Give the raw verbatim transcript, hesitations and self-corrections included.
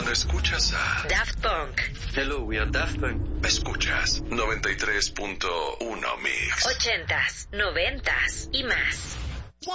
Cuando escuchas a Daft Punk. Hello, we are Daft Punk. Escuchas noventa y tres punto uno Mix. Ochentas, noventas y más.